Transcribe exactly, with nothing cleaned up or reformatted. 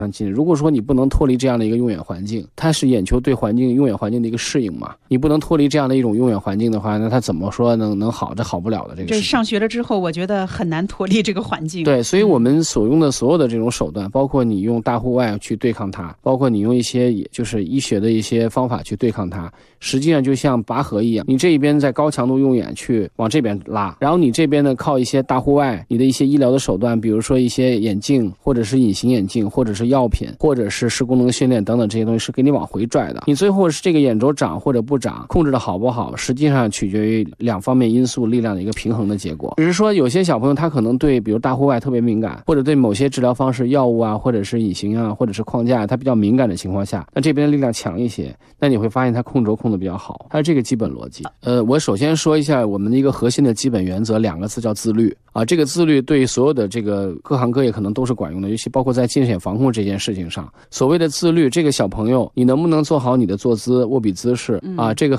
近。如果说你不能脱离这样的一个用眼环境，它是眼球对环境用眼环境的一个适应嘛，你不能脱离这样的一种用眼环境的话，那它怎么说能能好？这好不了的这个事情。 这上学了之后，我觉得很难脱离这个环境。 对，所以我们所用的所有的这种手段，包括你用大户外去对抗它，包括你用一些就是医学的一些方法去对抗它，实际上就像拔河一样，你这一边在高强度用眼去往这边拉，然后你这边呢靠一些大户外你的一些医疗的手段，比如说一些眼镜或者是隐形眼镜或者是药品或者是视功能训练等等，这些东西是给你往回拽的。你最后是这个眼轴长或者不长，控制的好不好，实际上取决于两方面因素力量的一个平衡的结果。只是说有些小朋友他可能对比如大户外特别敏感，或者对某些治疗方式药物啊或者是隐形啊或者是框架他比较敏感的情况下，那这边的力量强一些，那你会发现他控轴控的比较好，它是这个基本逻辑。呃，我首先说一下我们的一个核心的基本原则，两个字叫自律啊。这个自律对所有的这个各行各业可能都是管用的，尤其包括在近视眼防控这件事情上。所谓的自律，这个小朋友你能不能做好你的坐姿握笔姿势啊，这个